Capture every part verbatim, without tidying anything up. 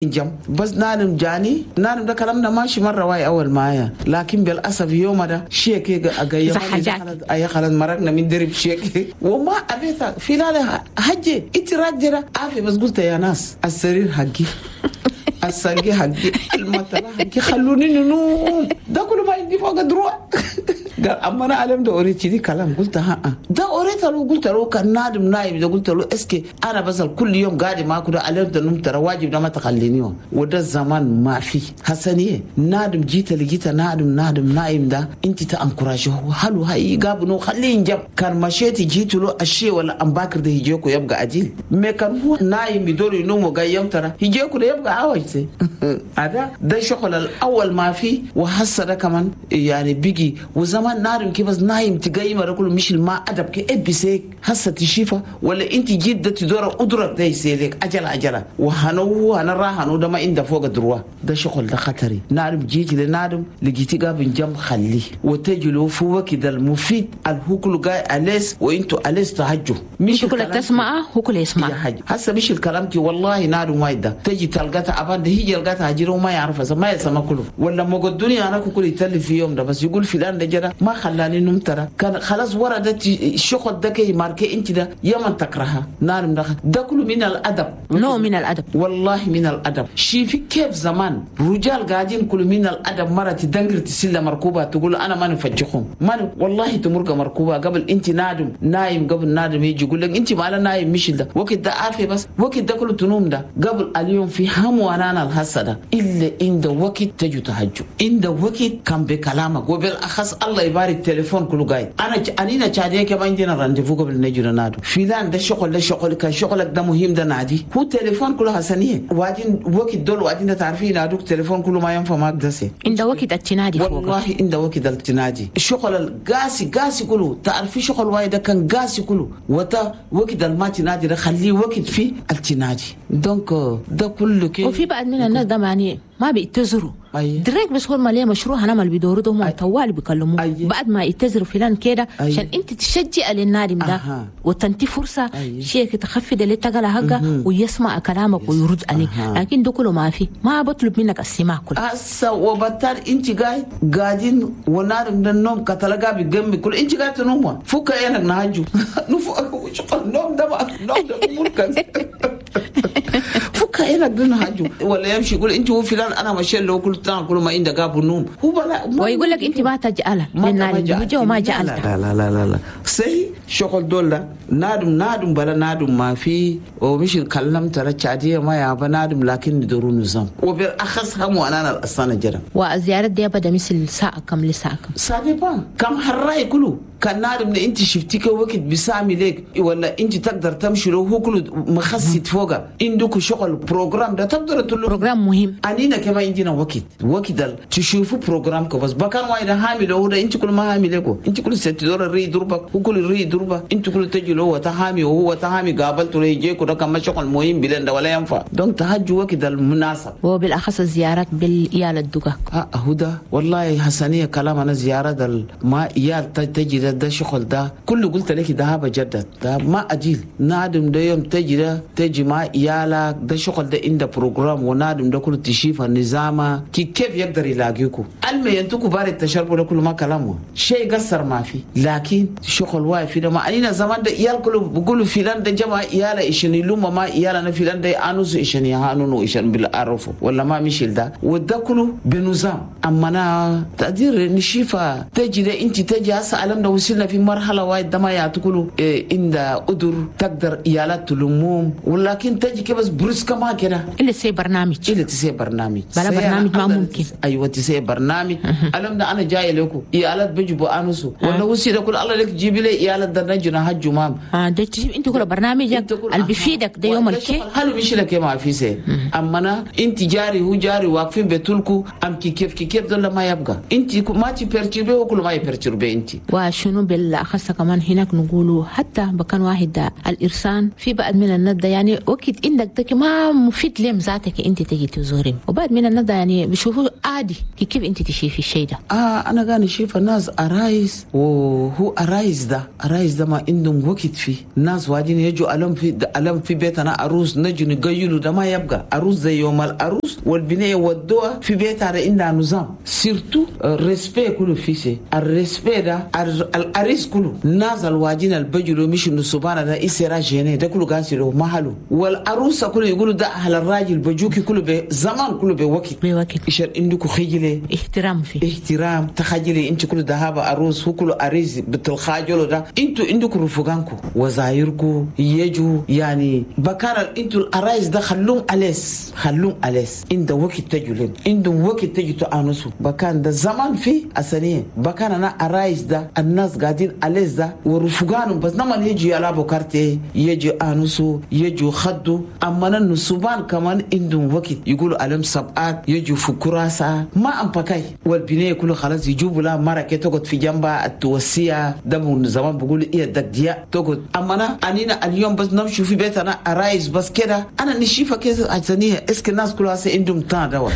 جم بس نادم جاني نادم ده كلامنا ماشي مرة واي أول معايا لكن بالأسف يوم ده شيك أجايا أي خلد مرقنا من درب شيك وما أبيتها في لا حجي إنت راجرة عافية بس قلت يا ناس السرير حقي السرقي حقي المطلع حقي خلوني ننوم ده كله ما عندي فوق دروع قال أما أنا علم ده أوريتي دي كلام قلت ها ده أوريت له قلت له كان نادم نايم ده قلت له اسكي أنا بسأل كل يوم قاعد معاك ده علم ده نوم ترى واجب ده ما تخليني وده الزمان ما في حسنية نادم جيت اللي جيت نادم نادم نايم ده أنت تأنكراجه هلو هاي قابنو خليه ينجب كان مشيتي جيت له الشيء ولا أم باكر ده يجيكو يبقى عديل ما كان هو نايم بدور ينوم وقايم ترى يجيكو ده يبقى عواج هذا ده شغل الأول ما في وحس ده كمان يعني بيجي وزمان نارم كي بس نايم تقيم ركول مش الماء أدب كي إبسيك حاسة تشيفه ولا أنت جدة تدور أدرك ده يسيلك أجل أجل وهنو أنا راح هنو ده ما عنده فوق الدروة ده شغل ده خطري نارم جيت لنارم لقيتي قابل جم خليه وتجلو فوق كده المفيد الهوكل جاي أليس وأنتوا أليس تهجوا مش كل تسمع هو كل يسمع حاسة مش الكلام تي والله نارم وايد تجي تلقتها أبان ده هي لقتها هجيره وما يعرف ما يسمع كله ولا ما قدوني أنا كل يتلف في يوم ده بس يقول فلان ده جرا ما خلاني نوم ترى كان خلاص وردت الشغل ده كي ماركي انت ده يمن تكرهها نارم ده ده كله من الادب نوع من الادب والله من الادب شوفي كيف زمان رجال قاعدين كل من الادب مره تدنجر تسله مركوبه تقول انا ما نفجخهم ما والله تمرق مركوبه قبل انت نادم نايم قبل نادم يجي يقول لك انت ما نايم مش ده وقت ده عافيه بس وقت ده كله تنوم ده قبل اليوم في هم وانا الحسده الا عند وقت تجو تهجو عند وقت كان بكلامك وبالاخص الله يبارك تليفون كله قايد انا انينا شاديه كمان جينا رانديفو قبل نجي نادو فلان ده شغل ده شغل كان شغلك ده مهم ده نادي هو تليفون كله حسنيه وادين وقت دول وادين تعرفين نادوك تليفون كله ما ينفع معك دسي عند وقت التنادي فوق والله عند وقت التنادي الشغل القاسي قاسي كله تعرفي شغل وايد ده كان قاسي كله وتا وقت الما تنادي ده خليه وقت في التنادي دونك ده كله كده وفي بعض من الناس ده يعني ما بيعتذروا أيه. دريك بس هو ما ليه مشروع هنعمل بدوره ده هم أيه. طوال بيكلموه أيه. بعد ما يعتذروا فلان كده أيه. عشان انت تشجع للنادم ده أه. وتنتي فرصه أيه. شيء تخفض اللي تقل حقه ويسمع كلامك ويرد عليه أه. لكن ده كله ما في ما بطلب منك السماع كله هسه وبطل انت قاعد قاعدين ونادم ده النوم كتلقى بجنبي كل انت قاعد تنوم فك عينك نهجو نفوق شوف النوم ده النوم ده مركز فك عينك ده نهجو ولا يمشي يقول انت هو فلان انا ماشي له كل تاع كل ما عندك ابو نوم هو بلا ويقول لك انت ما تجعله من نادم وما جعلت لا لا لا لا لا صحيح شغل دول ده نادم نادم بلا نادم ما في ومش الكلام ترى شاديه ما يا نادم لكن يدورون نظام وبالاخص هم وانا السنه جرى والزياره دي بدا مثل ساعه كم لساعه كم ساعه بان كم حراي كله كان نادم انت شفتيك وقت بسامي لك ولا انت تقدر تمشي له هو كله مخصص فوقه عندك شغل بروجرام ده تقدر تقول بروجرام مهم انينا كمان عندنا وقت وقت تشوفوا بروجرام كبس بكان وايد حامل هو انت كل ما حاملكم انت كل ست دور الري دربك وكل الري دربك انت كل تجي له وتحامي وهو تحامي قابلته يجيكوا ده كان شغل مهم بلند ولا ينفع دونك تهجوا وقت المناسب وبالاخص الزيارات بالايال الدقاق اه هدى والله حسنيه كلام انا زياره ما ايال تجي ده شغل ده كله قلت لك ده بجد ده ما اجيل نادم ده يوم تجي ده تجي ما ايالك ده شغل ده عنده بروجرام ونادم ده كله تشيف النظام كي كيف يقدر يلاقيكم المي ينتكوا بارد تشربوا ده كله ما كلامه شيء قصر ما في لكن شغل واقف ده ما علينا زمان ده ايال كله بيقولوا فلان ده جماعه ايال ايشن يلوم ما ايال انا فلان ده انوس ايشن يهانو ايشن بالعرفه ولا ما مشيل ده وده كله بنظام اما انا تقدير نشيفه تجي ده انت تجي هسه علم ده وصلنا في مرحله وايد ده ما يعتقلوا إيه عند قدر تقدر ايالات تلموم ولكن تجي كبس برسكه ما كده اللي تسي برنامج اللي تسي برنامج بلا برنامج ما ممكن ايوه تسي برنامج علم ده انا جاي لكم ايالات بيجوا انسوا ولا وصل كل الله لك جيبي لي ايالات ده نجنا حج مام اه ده انت كل برنامجك اللي بيفيدك ده يوم الكي حلو مش لك ما في سي اما انا انت جاري هو جاري واقفين بتلكو ام كيف كيف ده ما يبقى انت ما تبرتشبه وكل ما يبرتشبه انت وشنو بالاخص كمان هناك نقولوا حتى بكان واحد ده الارسان في بعض من الندى يعني وقت انك تك ما مفيد لهم ذاتك انت تجي تزورهم وبعد من الندى يعني بيشوفوا عادي كيف انت تشوفي الشيء ده اه انا قاعد اشوف الناس ارايس وهو ارايس ده ارايس العرايس ده ما عندهم وقت فيه. الناس واجين يجوا ألم في ألم في بيتنا عروس نجي نقيلوا ده ما يبقى عروس زي يوم العروس والبنية والدوا في بيتها عندها نظام سيرتو الريسبي كله فيه. الريسبي ده العريس كله الناس الواجين البجلو مش نسبانا ده إسرا جيني ده كله قاسي له محله، والعروسة كله يقولوا ده أهل الراجل بجوكي كله بزمان كله بوقت بوقت إيش عندكم خجلة احترام فيه احترام تخجلي انت كله ذهب عروس هو كله عريس بتلخاجلو ده انتوا عندكم رفقانكم وزايركم يجوا يعني بكان انتوا العرايس ده خلوهم أليس خلوهم أليس عند وقت تجولين عندهم وقت تجي تانسوا بكان ده زمان في أسنين بكان أنا عرايس ده الناس قاعدين أليس ده ورفقانهم بس نما يجي يلعبوا كارتي يجي أنسوا يجوا خدوا أما النسوبان كمان عندهم وقت يقولوا ألم سبعات يجوا فكراسة ما أمبكاي والبنية كله خلاص يجيبوا لها مرة كي تقعد في جنبها التوسية ده من زمان بقول إيه دقدية تقعد أما أنا أنينا اليوم بس نمشي في بيت أنا عرايس بس كده أنا نشيفها كده عشانية إسك الناس كلها هسه عندهم تان دوت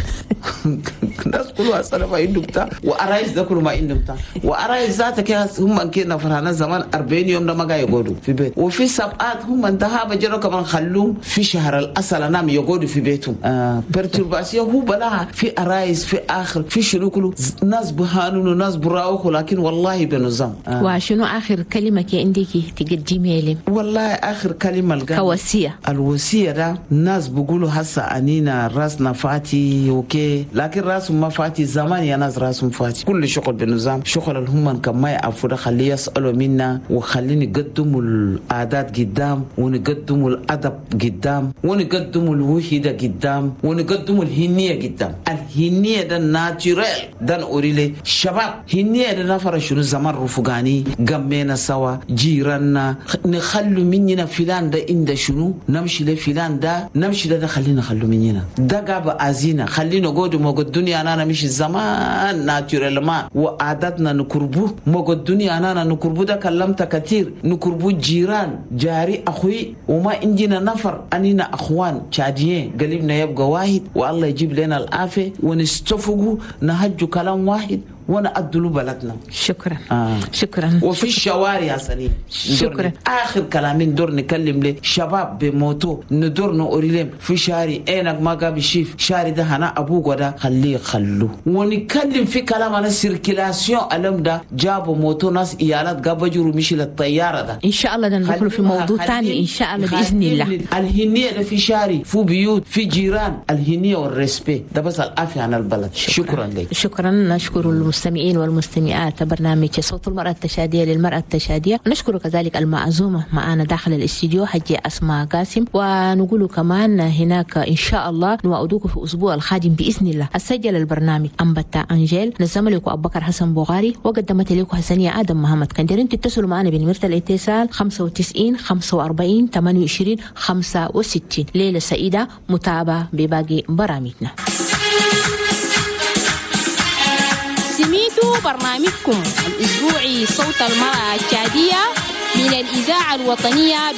الناس كلها هسه ما عندهم تان وعرايس ده كله ما عندهم تان وعرايس ذاتها كده هم كنا فرحنا زمان أربعين يوم ده ما قاعد يقعدوا في بيت وفي سبعات هم انتهى بجرو كمان خلوهم في شهر الأصل أنام يقعدوا في بيتهم آه برترباسيون هو بلاها في عرايس في آخر في شنو كله ناس بهانون وناس براوخ ولكن والله بنظام آه. وشنو آخر كلمة كي عندك تقدميها لي؟ والله آخر كلمة كوصية الوصية ده الناس بيقولوا هسا أنينا راسنا فاتي أوكي لكن راسهم ما فاتي زمان يا ناس راسهم فاتي كل شغل بنظام شغل الهم كان ما يعرفوا ده خليه يسألوا منا وخليني نقدموا العادات قدام ونقدموا الأدب قدام ونقدموا الوحدة قدام ونقدموا الهنية قدام الهنية ده ناتوريل ده أوريلي شباب هنية ده نفر شنو زمان رفقاني قمينا سوا جيراننا نخلوا مننا فلان ده إن ده شنو نمشي لفلان ده نمشي ده, ده خلينا خلوا مننا ده قاب أزينا خلينا قودوا موقع الدنيا أنا مش زمان ناتوريل ما وعاداتنا نكربوه موقع الدنيا أنا نكربوه ده كلمت كتير نكربوه جيران جاري أخوي وما إنجينا نفر أنينا أخوان شاديين قلبنا يبقى واحد والله يجيب لنا العافية ونستفقوا نهجوا كلام واحد وانا ادلو بلدنا. شكرا آه. شكرا وفي الشوارع سليم شكرا. اخر كلامين دور نكلم لي شباب بموتو ندور نوريلم في شاري اينك ما قابل شيف شاري ده هنا ابوك وده خليه خلوه ونكلم في كلام انا سيركيلاسيون الم ده جابوا موتو ناس ايالات قابجروا مشي للطياره ده ان شاء الله ده ندخل في موضوع ثاني ان شاء الله باذن الله. الهنيه ده في شاري في بيوت في جيران الهنيه والريسبي ده بس العافيه عن البلد. شكرا, شكرا لك. شكرا نشكر المستمعين والمستمعات برنامج صوت المرأة التشادية للمرأة التشادية. نشكر كذلك المعزومة معنا داخل الاستديو حجي أسماء قاسم ونقول كمان هناك إن شاء الله نوعدوكم في أسبوع القادم بإذن الله. السجل البرنامج أنبتا أنجيل نزم لكم أبو بكر حسن بوغاري وقدمت لكم حسنية آدم محمد. كندرين تتصلوا معنا بنمرة الاتصال خمسة وتسعين خمسة وأربعين ثمانية وعشرين خمسة وستين. ليلة سعيدة متابعة بباقي برامجنا. سميتوا برنامجكم الأسبوعي صوت المرأة التشادية من الإذاعة الوطنية